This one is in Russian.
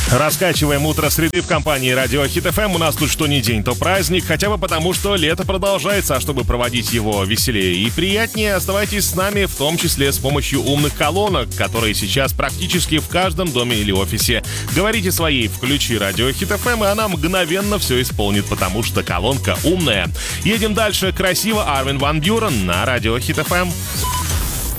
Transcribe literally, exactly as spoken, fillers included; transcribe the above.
Раскачиваем утро среды в компании Радио Хит эф эм. У нас тут что ни день, то праздник, хотя бы потому, что лето продолжается, а чтобы проводить его веселее и приятнее, оставайтесь с нами, в том числе с помощью умных колонок, которые сейчас практически в каждом доме или офисе. Говорите своей «Включи Радио Хит эф эм», и она мгновенно все исполнит, потому что колонка умная. Едем дальше. Красиво. Армин ван Бюрен на Радио Хит эф эм.